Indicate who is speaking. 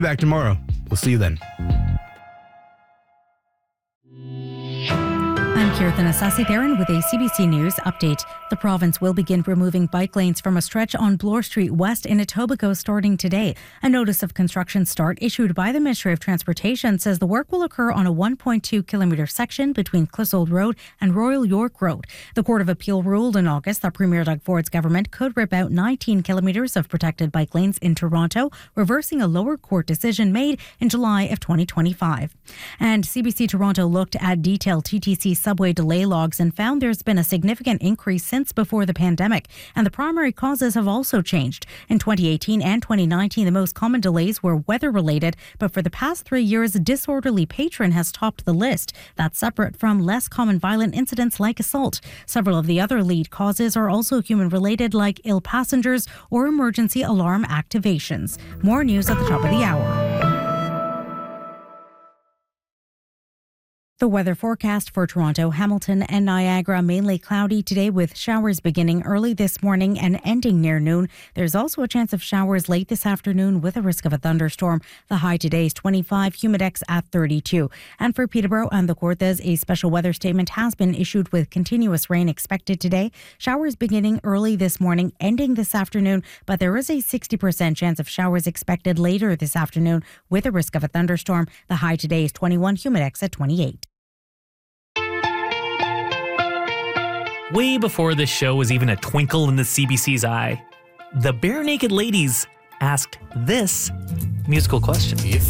Speaker 1: Back tomorrow. We'll see you then.
Speaker 2: I'm Kirtan Asasi-Theron with a CBC News update. The province will begin removing bike lanes from a stretch on Bloor Street West in Etobicoke starting today. A notice of construction start issued by the Ministry of Transportation says the work will occur on a 1.2-kilometre section between Clissold Road and Royal York Road. The Court of Appeal ruled in August that Premier Doug Ford's government could rip out 19 kilometres of protected bike lanes in Toronto, reversing a lower court decision made in July of 2025. And CBC Toronto looked at detailed TTC subway delay logs and found there's been a significant increase since before the pandemic, and the primary causes have also changed. In 2018 and 2019, the most common delays were weather-related, but for the past 3 years, disorderly patron has topped the list. That's separate from less common violent incidents like assault. Several of the other lead causes are also human-related, like ill passengers or emergency alarm activations. More news at the top of the hour. The weather forecast for Toronto, Hamilton and Niagara, mainly cloudy today with showers beginning early this morning and ending near noon. There's also a chance of showers late this afternoon with a risk of a thunderstorm. The high today is 25, humidex at 32. And for Peterborough and the Kawarthas, a special weather statement has been issued with continuous rain expected today. Showers beginning early this morning, ending this afternoon, but there is a 60% chance of showers expected later this afternoon with a risk of a thunderstorm. The high today is 21, humidex at 28.
Speaker 3: Way before this show was even a twinkle in the CBC's eye, the Bare Naked Ladies asked this musical question.
Speaker 4: If